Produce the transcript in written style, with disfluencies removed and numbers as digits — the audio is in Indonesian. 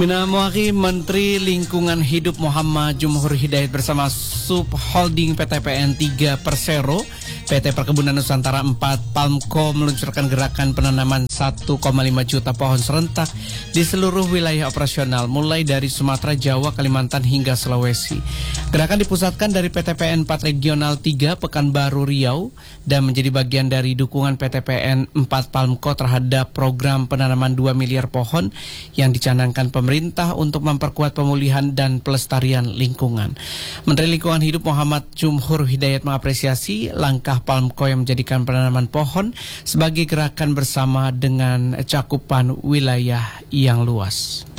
Minamwaki Menteri Lingkungan Hidup Muhammad Jumhur Hidayat bersama Subholding PTPN 3 Persero, PT Perkebunan Nusantara 4 Palmco meluncurkan gerakan penanaman 1,5 juta pohon serentak di seluruh wilayah operasional mulai dari Sumatera, Jawa, Kalimantan hingga Sulawesi. Gerakan dipusatkan dari PTPN 4 Regional 3 Pekanbaru Riau dan menjadi bagian dari dukungan PTPN 4 Palmco terhadap program penanaman 2 miliar pohon yang dicanangkan pemerintah untuk memperkuat pemulihan dan pelestarian lingkungan. Menteri Lingkungan Hidup Muhammad Jumhur Hidayat mengapresiasi langkah Palmco yang menjadikan penanaman pohon sebagai gerakan bersama dengan cakupan wilayah yang luas.